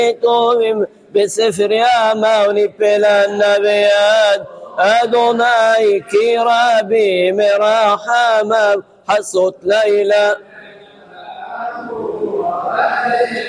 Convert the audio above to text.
בספר ימי ולנביאת אדוני כי רבי מרחמיו חסות לילה